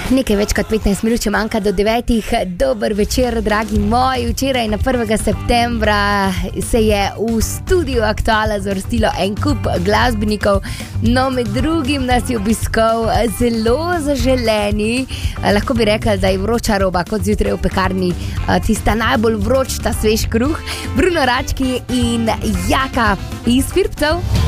Nekaj več kot 15 minut, če manjka do 9. Dober večer, dragi moji. Včeraj na 1. septembra se je v studiu Aktuala zvrstilo en kup glasbenikov. No, med drugim nas je obiskal zelo zaželeni, lahko bi rekla, da je vroča roba, kot zjutraj v pekarni, tista najbolj vroč, ta svež kruh, Bruno Rački in Jaka iz Firpcev.